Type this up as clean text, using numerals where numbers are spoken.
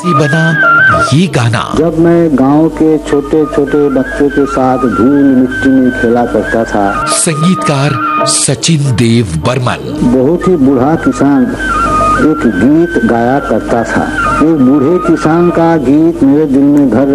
से बना ये गाना। जब मैं गांव के छोटे छोटे बच्चों के साथ धूल मिट्टी में खेला करता था। संगीतकार सचिन देव बर्मन। बहुत ही बूढ़ा किसान एक गीत गाया करता था। एक बूढ़े किसान का गीत मेरे दिल में घर